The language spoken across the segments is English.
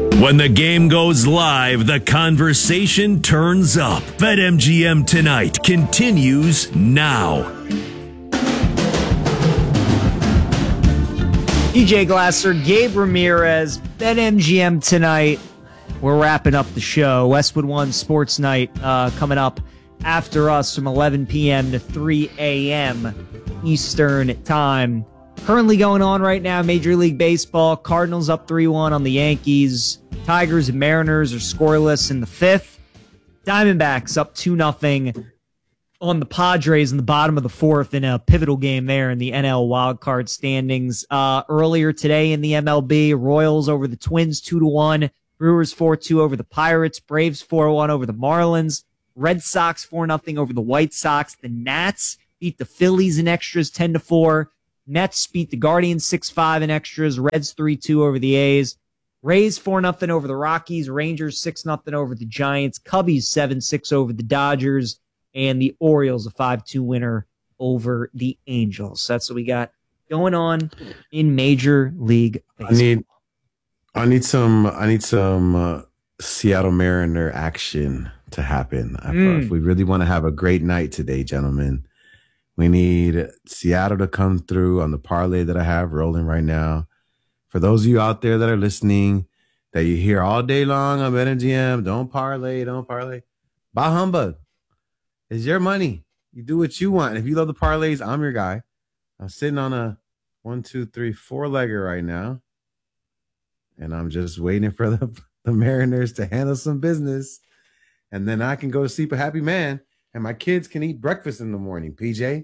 When the game goes live, the conversation turns up. BetMGM Tonight continues now. DJ Glasser, Gabe Ramirez, BetMGM Tonight. We're wrapping up the show. Westwood One Sports Night coming up after us from 11 p.m. to 3 a.m. Eastern Time. Currently going on right now, Major League Baseball. Cardinals up 3-1 on the Yankees. Tigers and Mariners are scoreless in the fifth. Diamondbacks up 2-0 on the Padres in the bottom of the fourth in a pivotal game there in the NL wildcard standings. Earlier today in the MLB, Royals over the Twins 2-1. Brewers 4-2 over the Pirates. Braves 4-1 over the Marlins. Red Sox 4-0 over the White Sox. The Nats beat the Phillies in extras 10-4. Mets beat the Guardians 6-5 in extras. Reds 3-2 over the A's. Rays 4-0 over the Rockies. Rangers 6-0 over the Giants. Cubbies 7-6 over the Dodgers. And the Orioles a 5-2 winner over the Angels. That's what we got going on in Major League Baseball. I need some Seattle Mariner action to happen. If we really want to have a great night today, gentlemen, we need Seattle to come through on the parlay that I have rolling right now. For those of you out there that are listening, that you hear all day long on BetMGM, don't parlay. Bah humbug. It's your money. You do what you want. If you love the parlays, I'm your guy. I'm sitting on a 1, 2, 3, 4-legger right now. And I'm just waiting for the Mariners to handle some business. And then I can go to sleep a happy man. And my kids can eat breakfast in the morning, PJ.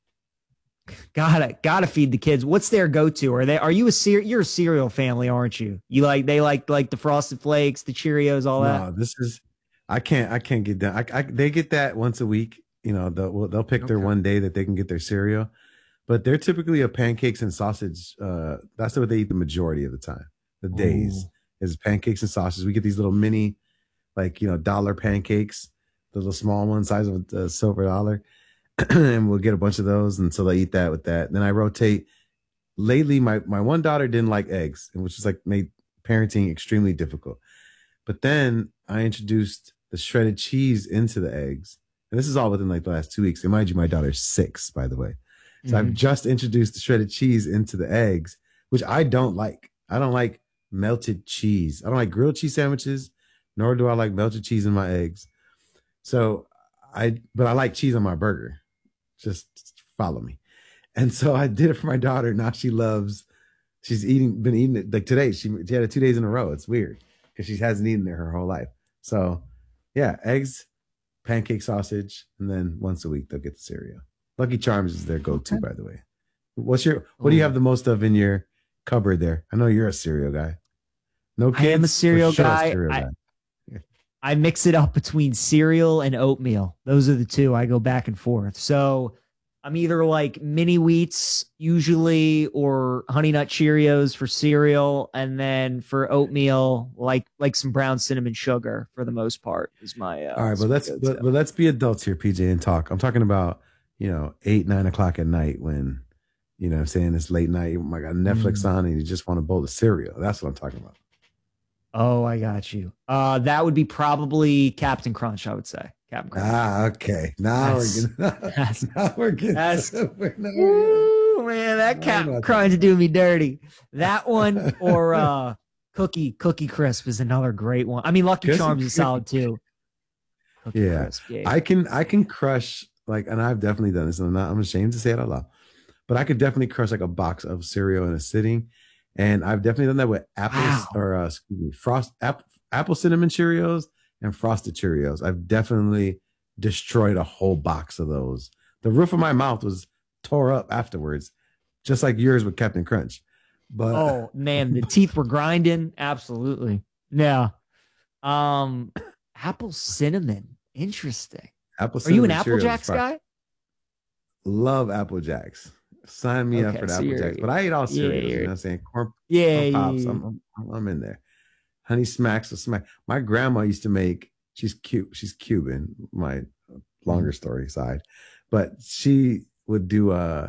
Gotta feed the kids. What's their go-to? You're a cereal family, aren't you? They like the Frosted Flakes, the Cheerios, all that. No, I can't get that. They get that once a week. You know, they'll pick their one day that they can get their cereal, but they're typically a pancakes and sausage. That's what they eat the majority of the time. The days is pancakes and sausage. We get these little mini, dollar pancakes, the little small one, size of a silver dollar. And we'll get a bunch of those, and so they eat that with that. Then I rotate. Lately, my one daughter didn't like eggs, which is made parenting extremely difficult. But then I introduced the shredded cheese into the eggs, and this is all within the last 2 weeks. And mind you, my daughter's 6, by the way. So I've just introduced the shredded cheese into the eggs, which I don't like. I don't like melted cheese. I don't like grilled cheese sandwiches, nor do I like melted cheese in my eggs. But I like cheese on my burger. Just follow me. And so I did it for my daughter. Now she's been eating it. Like today, she had it 2 days in a row. It's weird because she hasn't eaten it her whole life. So yeah, eggs, pancake sausage, and then once a week they'll get the cereal. Lucky Charms is their go-to, by the way. What do you have the most of in your cupboard there? I know you're a cereal guy. No kids? I am a cereal guy. I mix it up between cereal and oatmeal. Those are the two. I go back and forth. So I'm either like mini wheats usually or Honey Nut Cheerios for cereal. And then for oatmeal, like some brown cinnamon sugar for the most part is my. All right. But let's be adults here, PJ, and talk. I'm talking about, 8, 9 o'clock at night when, I'm saying it's late night. I got Netflix on and you just want a bowl of cereal. That's what I'm talking about. Oh, I got you. That would be probably Captain Crunch, I would say. Captain Crunch. Okay. Now we're getting. Ooh, man, that Captain Crunch is doing me dirty. That one or Cookie Crisp is another great one. I mean, Lucky Charms is solid too. Cookie Crisp, yeah. I can crush and I've definitely done this. And I'm ashamed to say it out loud, but I could definitely crush a box of cereal in a sitting. And I've definitely done that with apple cinnamon Cheerios and frosted Cheerios. I've definitely destroyed a whole box of those. The roof of my mouth was tore up afterwards, just like yours with Captain Crunch. But oh man, the teeth were grinding. Absolutely. Yeah. Apple cinnamon. Interesting. Are you an Apple Jacks guy? Love Apple Jacks. Sign me up for the Apple Jacks. But I eat all cereals. You know what I'm saying? Corn Pops. I'm in there. Honey Smacks or Smack. My grandma used to make, she's Cuban, my longer story side. But she would do it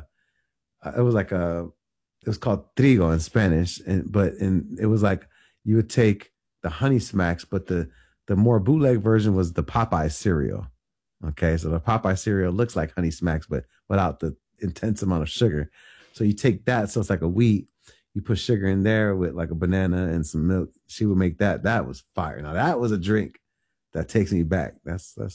was called trigo in Spanish. It was like you would take the Honey Smacks, but the more bootleg version was the Popeye cereal. Okay, so the Popeye cereal looks like Honey Smacks, but without the intense amount of sugar. So you take that, so it's like a wheat. You put sugar in there with like a banana and some milk. She would make that. That was fire. Now that was a drink that takes me back. Do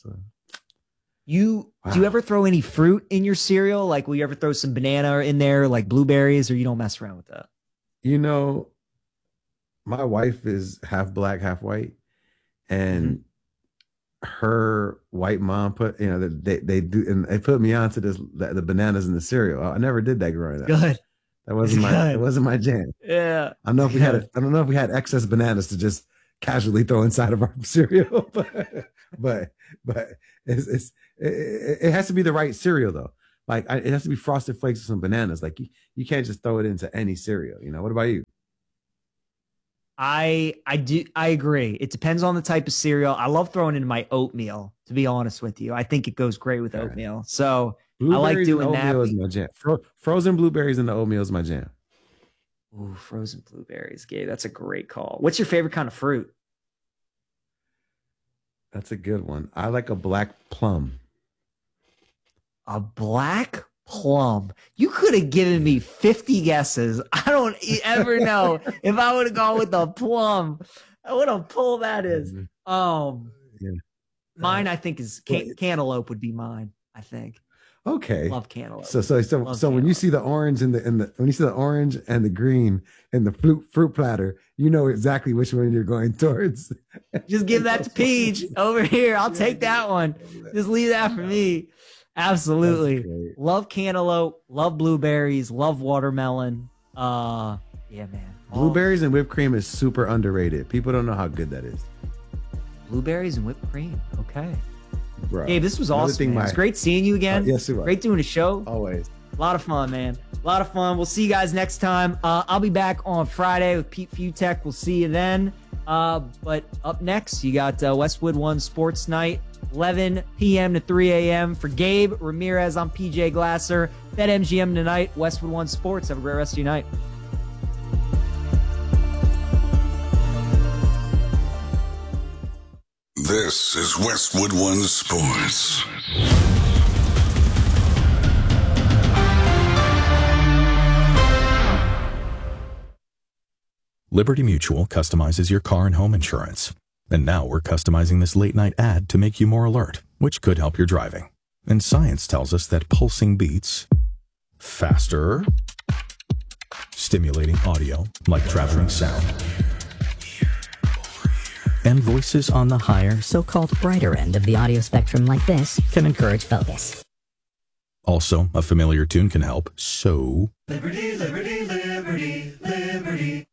you ever throw any fruit in your cereal? Like, will you ever throw some banana in there, like blueberries, or you don't mess around with that? You know, my wife is half black, half white, and her white mom put, you know, they do, and they put me onto the bananas in the cereal. I never did that growing up. Good. That wasn't my jam. Yeah. I don't know if we had excess bananas to just casually throw inside of our cereal, but it has to be the right cereal though. Like it has to be Frosted Flakes with some bananas. Like you can't just throw it into any cereal. You know, what about you? I agree. It depends on the type of cereal. I love throwing it in my oatmeal, to be honest with you. I think it goes great with oatmeal. So I like doing that. Is my jam. Frozen blueberries in the oatmeal is my jam. Ooh, frozen blueberries, Gabe. That's a great call. What's your favorite kind of fruit? That's a good one. I like a black plum. A black plum. You could have given me 50 guesses. I don't ever know if I would have gone with a plum. What a pull that is. Mine, I think, is cantaloupe would be mine, I think. Okay. Love cantaloupe. So when you see the orange when you see the orange and the green in the fruit platter, you know exactly which one you're going towards. Just give that to Peach over here. I'll take that one. Just leave that for me. Absolutely. Love cantaloupe, love blueberries, love watermelon. Yeah, man. Blueberries and whipped cream is super underrated. People don't know how good that is. Blueberries and whipped cream. Okay. Bro, Gabe, this was awesome. It's great seeing you again. Yes, it was. Great doing a show. Always. A lot of fun, man. A lot of fun. We'll see you guys next time. I'll be back on Friday with Pete Futek. We'll see you then. But up next, you got Westwood One Sports Night, 11 p.m. to 3 a.m. For Gabe Ramirez, I'm PJ Glasser. BetMGM tonight, Westwood One Sports. Have a great rest of your night. This is Westwood One Sports. Liberty Mutual customizes your car and home insurance. And now we're customizing this late-night ad to make you more alert, which could help your driving. And science tells us that pulsing beats faster, stimulating audio like traveling sound, and voices on the higher, so-called brighter end of the audio spectrum like this can encourage focus. Also, a familiar tune can help, so... Liberty, liberty, liberty, liberty.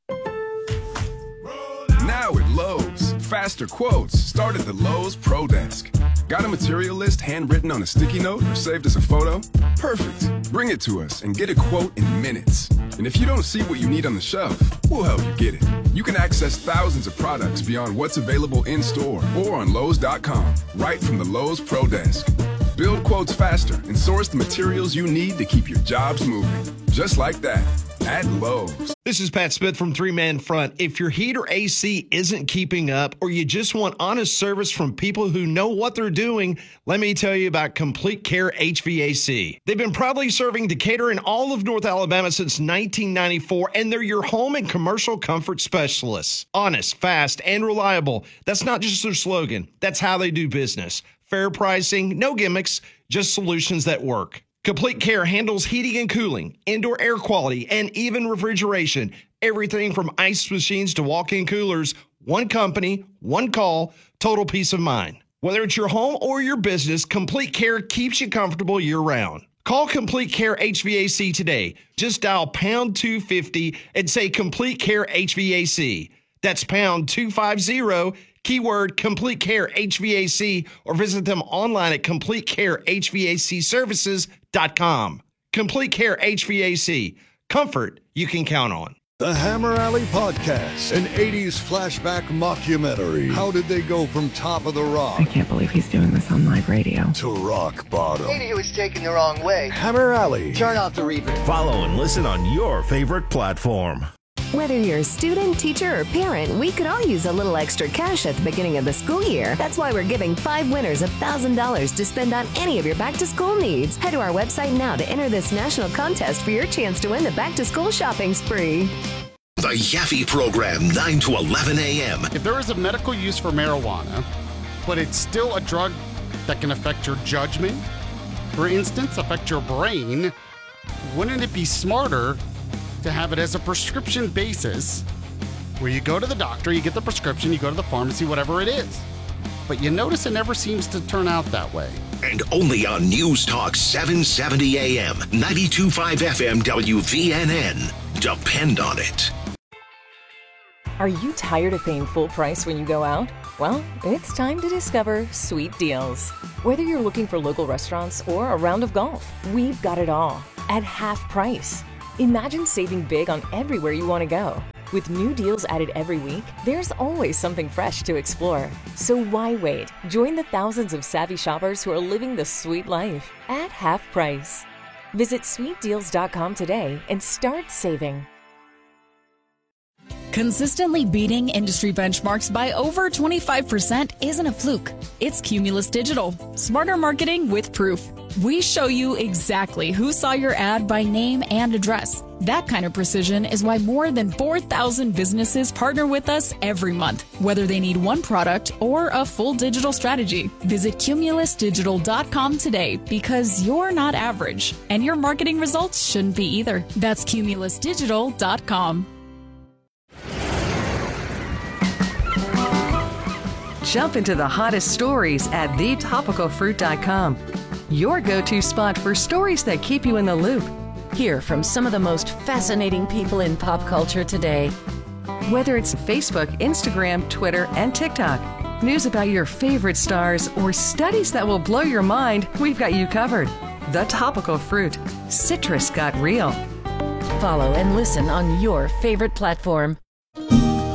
Now at Lowe's, faster quotes start at the Lowe's Pro Desk. Got a material list handwritten on a sticky note or saved as a photo? Perfect. Bring it to us and get a quote in minutes. And if you don't see what you need on the shelf, we'll help you get it. You can access thousands of products beyond what's available in-store or on Lowe's.com, right from the Lowe's Pro Desk. Build quotes faster and source the materials you need to keep your jobs moving. Just like that. At Lowe's. This is Pat Smith from Three Man Front. If your heat or AC isn't keeping up, or you just want honest service from people who know what they're doing, let me tell you about Complete Care HVAC. They've been proudly serving Decatur and all of North Alabama since 1994, and they're your home and commercial comfort specialists. Honest, fast, and reliable. That's not just their slogan. That's how they do business. Fair pricing, no gimmicks, just solutions that work. Complete Care handles heating and cooling, indoor air quality, and even refrigeration. Everything from ice machines to walk-in coolers. One company, one call, total peace of mind. Whether it's your home or your business, Complete Care keeps you comfortable year-round. Call Complete Care HVAC today. Just dial pound 250 and say Complete Care HVAC. That's pound 250, keyword Complete Care HVAC, or visit them online at CompleteCareHVACservices.com. Complete Care HVAC. Comfort you can count on. The Hammer Alley Podcast, an 80s flashback mockumentary. How did they go from Top of the Rock? I can't believe he's doing this on live radio. To rock bottom. Maybe he was taken the wrong way. Hammer Alley. Turn off the reverb. Follow and listen on your favorite platform. Whether you're a student, teacher, or parent, we could all use a little extra cash at the beginning of the school year. That's why we're giving 5 winners $1,000 to spend on any of your back-to-school needs. Head to our website now to enter this national contest for your chance to win the back-to-school shopping spree. The Yaffe Program, 9 to 11 a.m. If there is a medical use for marijuana, but it's still a drug that can affect your judgment, for instance, affect your brain, wouldn't it be smarter to have it as a prescription basis where you go to the doctor, you get the prescription, you go to the pharmacy, whatever it is. But you notice it never seems to turn out that way. And only on News Talk 770 AM, 92.5 FM WVNN. Depend on it. Are you tired of paying full price when you go out? Well, it's time to discover Sweet Deals. Whether you're looking for local restaurants or a round of golf, we've got it all at half price. Imagine saving big on everywhere you want to go. With new deals added every week, there's always something fresh to explore. So why wait? Join the thousands of savvy shoppers who are living the sweet life at half price. Visit sweetdeals.com today and start saving. Consistently beating industry benchmarks by over 25% isn't a fluke. It's Cumulus Digital. Smarter marketing with proof. We show you exactly who saw your ad by name and address. That kind of precision is why more than 4,000 businesses partner with us every month, whether they need one product or a full digital strategy. Visit cumulusdigital.com today because you're not average, and your marketing results shouldn't be either. That's cumulusdigital.com. Jump into the hottest stories at thetopicalfruit.com. Your go-to spot for stories that keep you in the loop. Hear from some of the most fascinating people in pop culture today. Whether it's Facebook, Instagram, Twitter, and TikTok, news about your favorite stars, or studies that will blow your mind, we've got you covered. The Topical Fruit. Citrus got real. Follow and listen on your favorite platform.